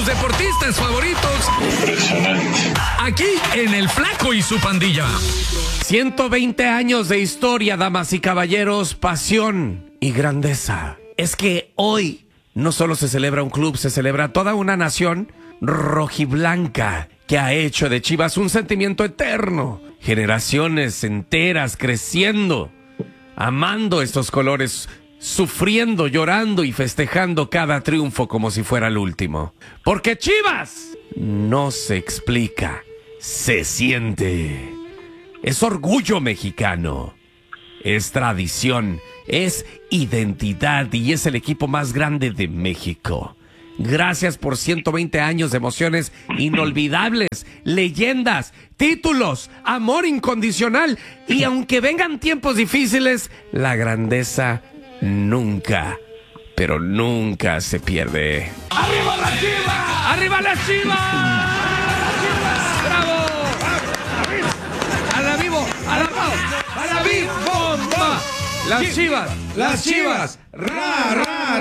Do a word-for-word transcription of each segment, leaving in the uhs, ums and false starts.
tus deportistas favoritos. Impresionante. Aquí en El Flaco y su pandilla. ciento veinte años de historia, damas y caballeros, pasión y grandeza. Es que hoy no solo se celebra un club, se celebra toda una nación rojiblanca que ha hecho de Chivas un sentimiento eterno. Generaciones enteras creciendo, amando estos colores, sufriendo, llorando y festejando cada triunfo como si fuera el último. Porque Chivas no se explica, se siente. Es orgullo mexicano, es tradición, es identidad y es el equipo más grande de México. Gracias por ciento veinte años de emociones inolvidables, leyendas, títulos, amor incondicional. Y aunque vengan tiempos difíciles, la grandeza nunca, pero nunca se pierde. ¡Arriba la Chivas! ¡Arriba la Chivas! ¡Bravo! ¡A la vivo! ¡A la ¡A la vivo! ¡Bomba! Las Chivas, las Chivas, ra, ra,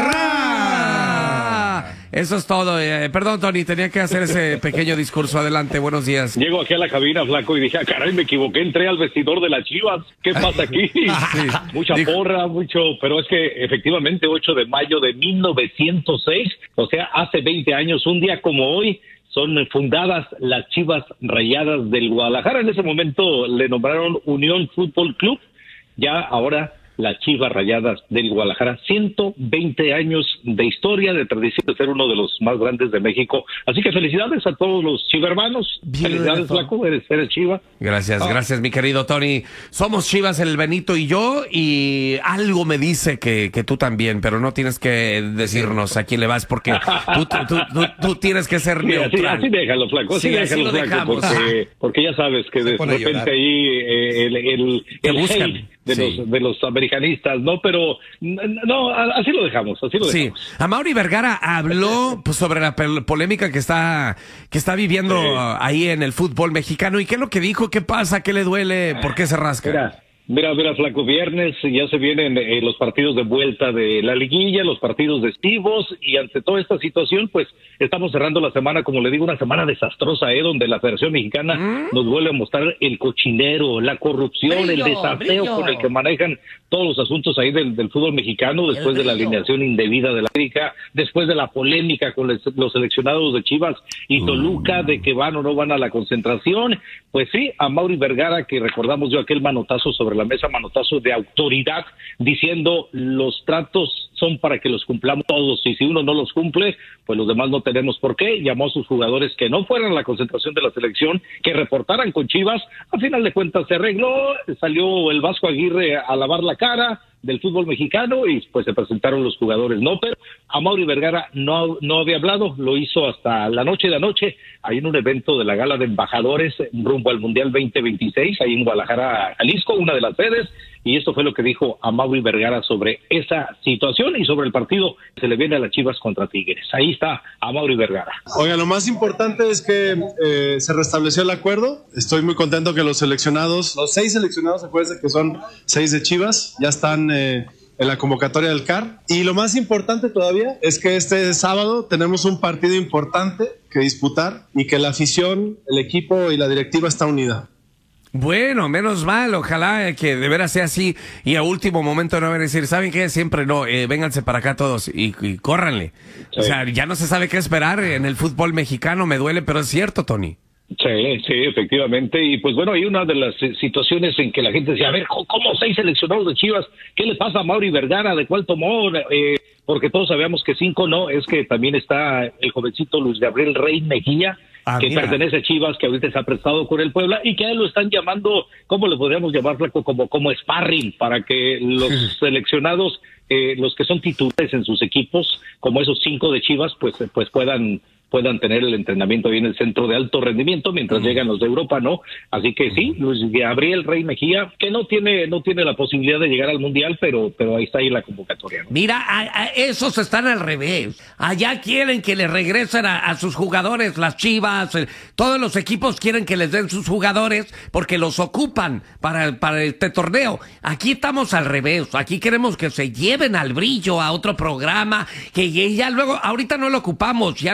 ra. Eso es todo. Eh, perdón, Tony, tenía que hacer ese pequeño discurso. Adelante, buenos días. Llego aquí a la cabina, Flaco, y dije, ah, caray, me equivoqué, entré al vestidor de las Chivas. ¿Qué pasa aquí? Sí. Mucha Dijo... porra, mucho, pero es que efectivamente ocho de mayo de mil novecientos seis, o sea, hace veinte años, un día como hoy, son fundadas las Chivas Rayadas del Guadalajara. En ese momento le nombraron Unión Fútbol Club, ya ahora las Chivas Rayadas del Guadalajara. ciento veinte años de historia, de tradición de ser uno de los más grandes de México. Así que felicidades a todos los chivermanos. Felicidades, Flaco, eres, eres Chiva. Gracias, oh. gracias, mi querido Tony. Somos Chivas, el Benito y yo, y algo me dice que, que tú también, pero no tienes que decirnos a quién le vas, porque tú, tú, tú, tú, tú tienes que ser sí, neutral. Así, así déjalo, Flaco, así sí, déjalo, así Flaco, porque, porque ya sabes que de repente ahí eh, el, el, el hate de, sí. los, de los americanistas, ¿no? Pero no, así lo dejamos, así lo dejamos. Sí, Amaury Vergara habló pues, sobre la polémica que está que está viviendo sí. ahí en el fútbol mexicano. ¿Y qué es lo que dijo? ¿Qué pasa? ¿Qué le duele? ¿Por qué se rasca? Mira. Mira, mira, Flaco, viernes ya se vienen eh, los partidos de vuelta de la liguilla, los partidos decisivos, y ante toda esta situación, pues estamos cerrando la semana, como le digo, una semana desastrosa, ¿eh? Donde la Federación Mexicana ¿Mm? nos vuelve a mostrar el cochinero, la corrupción, brillo, el desaseo brillo. con el que manejan todos los asuntos ahí del, del fútbol mexicano, después de la alineación indebida de la América, después de la polémica con les, los seleccionados de Chivas y Toluca, mm. de que van o no van a la concentración. Pues sí, Amaury Vergara, que recordamos yo aquel manotazo sobre la mesa, manotazo de autoridad, diciendo los tratos son para que los cumplamos todos, y si uno no los cumple, pues los demás no tenemos por qué. Llamó a sus jugadores que no fueran a la concentración de la selección, que reportaran con Chivas. A final de cuentas se arregló, salió el Vasco Aguirre a lavar la cara del fútbol mexicano y pues se presentaron los jugadores, ¿no? Pero Amaury Vergara no, no había hablado, lo hizo hasta la noche de anoche, ahí en un evento de la Gala de Embajadores rumbo al Mundial veinte veintiséis, ahí en Guadalajara, Jalisco, una de las sedes, y esto fue lo que dijo Amaury Vergara sobre esa situación y sobre el partido que se le viene a las Chivas contra Tigres. Ahí está Amaury Vergara. Oiga, lo más importante es que eh, se restableció el acuerdo. Estoy muy contento que los seleccionados, los seis seleccionados, acuérdense que son seis de Chivas, ya están eh, en la convocatoria del C A R. Y lo más importante todavía es que este sábado tenemos un partido importante que disputar y que la afición, el equipo y la directiva está unida. Bueno, menos mal, ojalá que de veras sea así y a último momento no van a decir, ¿saben qué? Siempre no, eh, vénganse para acá todos y, y córranle. Sí. O sea, ya no se sabe qué esperar en el fútbol mexicano, me duele, pero es cierto, Tony. Sí, sí, efectivamente, y pues bueno, hay una de las situaciones en que la gente decía, a ver, ¿cómo seis seleccionados de Chivas? ¿Qué le pasa a Amaury Vergara? ¿De cuál tomó? Eh, porque todos sabíamos que cinco no, es que también está el jovencito Luis Gabriel Rey Mejía, Ah, que mira. pertenece a Chivas, que ahorita se ha prestado con el Puebla y que a él lo están llamando, ¿cómo le podríamos llamar, Flaco? Como, como sparring, para que los seleccionados, eh, los que son titulares en sus equipos, como esos cinco de Chivas, pues, pues puedan puedan tener el entrenamiento ahí en el centro de alto rendimiento mientras mm. llegan los de Europa, ¿no? Así que sí, Luis Gabriel Rey Mejía, que no tiene no tiene la posibilidad de llegar al Mundial, pero pero ahí está ahí la convocatoria, ¿no? Mira, a, a esos están al revés. Allá quieren que les regresen a, a sus jugadores, las Chivas, eh, todos los equipos quieren que les den sus jugadores porque los ocupan para, para este torneo. Aquí estamos al revés. Aquí queremos que se lleven al brillo a otro programa, que ya luego, ahorita no lo ocupamos, ya luego nos lo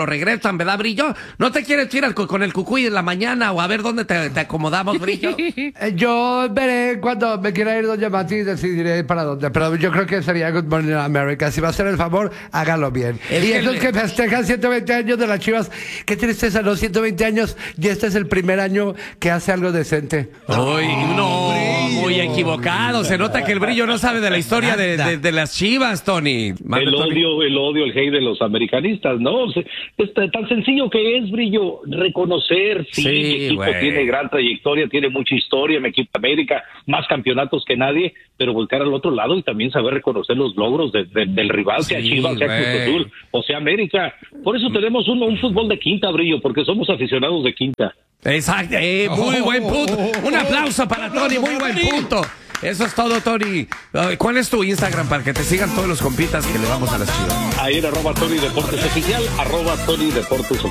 regresan, ¿verdad, Brillo? ¿No te quieres ir al, con el cucuy en la mañana o a ver dónde te, te acomodamos, Brillo? Eh, Yo veré cuando me quiera ir Doña Mati y decidiré para dónde. Pero yo creo que sería Good Morning America. Si va a hacer el favor, hágalo bien. Es y que esos le- que festejan ciento veinte años de las Chivas, qué tristeza, los ciento veinte años, y este es el primer año que hace algo decente. Uy, no, muy equivocado. Se nota que el Brillo no sabe de la historia de, de, de las Chivas, Tony. Mande, El Tony. odio, el odio, el hate de los americanistas, ¿no? O sea, es tan tan sencillo que es, Brillo, reconocer, sí, Sí, mi equipo güey. tiene gran trayectoria, tiene mucha historia, mi equipo América, más campeonatos que nadie, pero voltear al otro lado y también saber reconocer los logros de- de- del rival, sea Sí, Chivas, sea Cruz güey. Azul, o sea América. Por eso tenemos un, un fútbol de quinta, Brillo, porque somos aficionados de quinta. Exacto, eh, muy buen punto. Un aplauso para Tony, muy buen punto. Eso es todo, Tony. Ay, ¿cuál es tu Instagram para que te sigan todos los compitas que le vamos a las Chivas? Ahí en arroba Tony Deportes Oficial, arroba Tony Deportes Oficial.